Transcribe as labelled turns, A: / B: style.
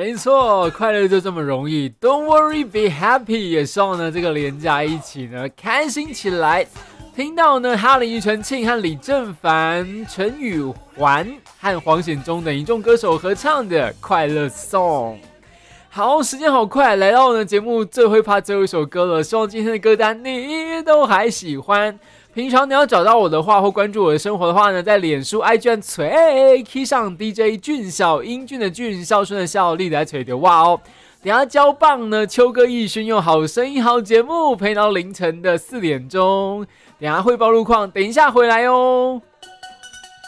A: 没错，快乐就这么容易 ，Don't worry, be happy。也希望呢这个连假一起呢开心起来。听到呢哈林、庾澄庆和李正凡、陈宇环和黄显忠等一众歌手合唱的快乐 song。好，时间好快，来到呢节目最后一趴最后一首歌了，希望今天的歌单你都还喜欢。平常你要找到我的话，或关注我的生活的话呢，在脸书 IG 垂 key 上 DJ 俊小，英俊的俊，孝顺的孝，立在垂的哇哦。等一下交棒呢，秋歌奕迅用好声音好节目陪到凌晨的4点钟。等一下汇报路况，等一下回来哦。